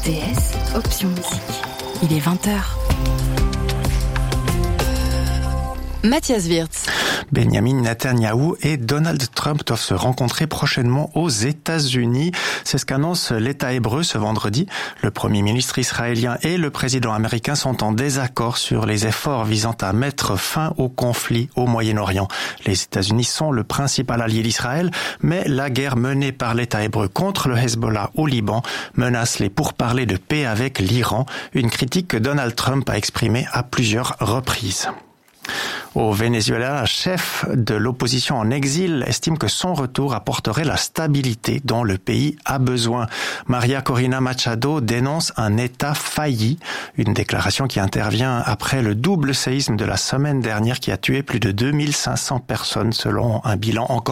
RTS, option musique. Il est 20h. Mathias Wirtz. Benjamin Netanyahou et Donald Trump doivent se rencontrer prochainement aux États-Unis. C'est ce qu'annonce l'État hébreu ce vendredi. Le Premier ministre israélien et le président américain sont en désaccord sur les efforts visant à mettre fin au conflit au Moyen-Orient. Les États-Unis sont le principal allié d'Israël, mais la guerre menée par l'État hébreu contre le Hezbollah au Liban menace les pourparlers de paix avec l'Iran, une critique que Donald Trump a exprimée à plusieurs reprises. Au Venezuela, la chef de l'opposition en exil estime que son retour apporterait la stabilité dont le pays a besoin. Maria Corina Machado dénonce un État failli, une déclaration qui intervient après le double séisme de la semaine dernière qui a tué plus de 2500 personnes selon un bilan encore